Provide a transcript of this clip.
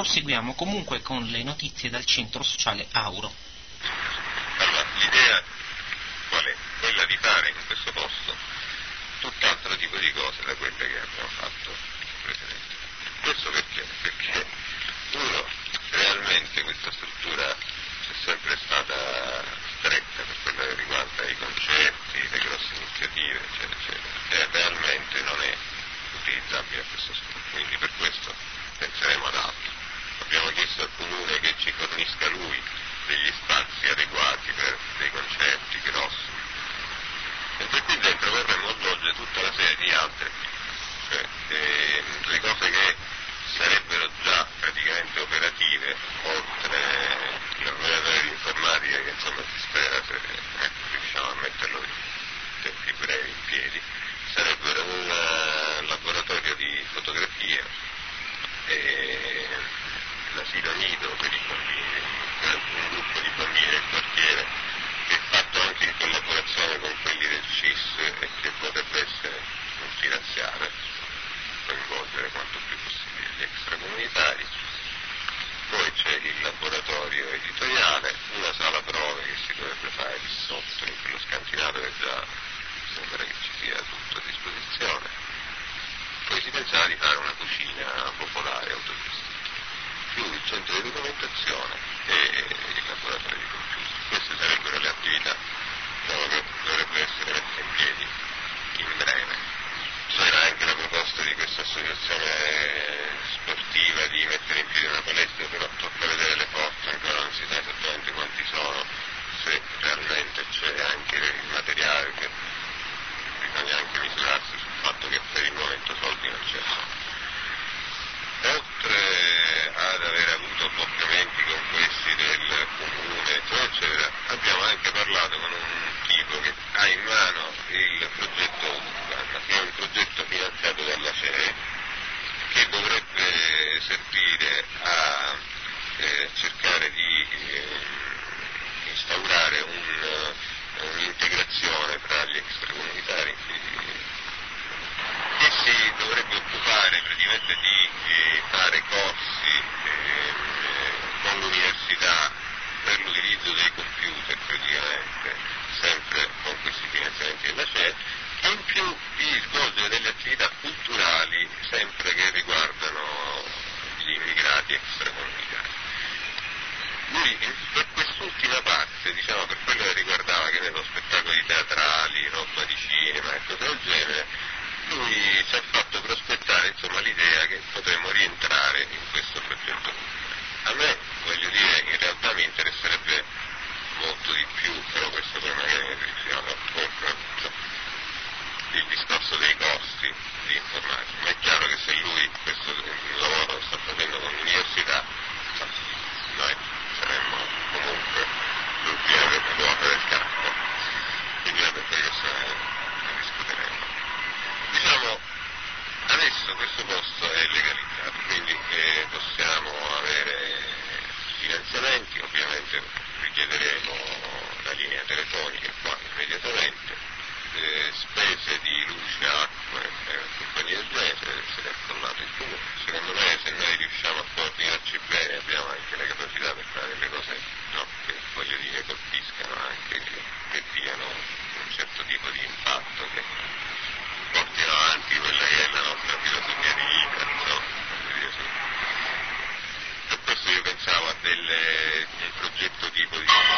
proseguiamo comunque con le notizie dal centro sociale Auro. Allora, l'idea qual è? Quella di fare in questo posto tutt'altro tipo di cose da quelle che abbiamo fatto in precedenza. Questo perché? Perché uno, realmente questa struttura è sempre stata stretta per quello che riguarda i concerti, le grosse iniziative, eccetera, eccetera, e realmente non è utilizzabile a questo scopo, quindi per questo penseremo ad altro. Abbiamo chiesto al Comune che ci fornisca lui degli spazi adeguati per dei concerti grossi, mentre qui dentro vorremmo svolgere tutta una serie di altre attività, cioè le cose che sarebbero già praticamente operative, oltre il laboratorio di informatica che insomma si spera se riusciamo a metterlo in tempi brevi in piedi, sarebbero un laboratorio di fotografia e l'asilo nido per i bambini, un gruppo di bambini del quartiere che è fatto anche in collaborazione con quelli del CIS e che potrebbe essere multilaziale, coinvolgere quanto più possibile gli extracomunitari. Poi c'è il laboratorio editoriale, una sala prove che si dovrebbe fare lì sotto, in quello scantinato che già sembra che ci sia tutto a disposizione. Poi si pensava di fare una cucina popolare autoturistica, più il centro di documentazione e il laboratorio di computer. Queste sarebbero le attività che dovrebbero essere messe in piedi in breve. C'era anche la proposta di questa associazione sportiva di mettere in piedi una palestra, però tocca vedere le forze, ancora non si sa esattamente quanti sono, se realmente c'è anche il materiale, che bisogna anche misurarsi sul fatto che per il momento soldi non ce ne sono. Oltre ad aver avuto bloccamenti con questi del comune, eccetera, eccetera, abbiamo anche parlato con un tipo che ha in mano il progetto Urbana, che è un progetto finanziato dalla CE, che dovrebbe servire a cercare di instaurare un'integrazione tra gli extracomunitari che si dovrebbe occupare praticamente di fare corsi con l'università per l'utilizzo dei computer praticamente, sempre con questi finanziamenti della CE, e in più di svolgere delle attività culturali sempre che riguardano gli immigrati extracomunitari. Lui per quest'ultima parte, diciamo per quello che riguardava che nello spettacoli teatrali, roba di cinema e cose del genere, lui ci ha fatto prospettare insomma l'idea che potremmo rientrare in questo progetto. A me, voglio dire, in realtà mi interesserebbe molto di più, però questo per magari il discorso dei costi di informatica. Ma è chiaro che se lui questo lavoro lo sta facendo con l'università, noi saremmo comunque sul piede del ruota del campo, quindi per questo ne discuteremo. Diciamo, adesso questo posto è legalizzato, quindi possiamo avere finanziamenti, ovviamente richiederemo la linea telefonica qua immediatamente, spese di luce, acqua e compagnia del genere deve essere accollato il comune. Secondo me se noi riusciamo a coordinarci bene abbiamo anche la capacità per fare delle cose, no, che voglio dire colpiscano anche, che diano un certo tipo di impatto, che portino avanti quella che è la nostra filosofia di vita, insomma, sì. Per questo io pensavo a un progetto tipo di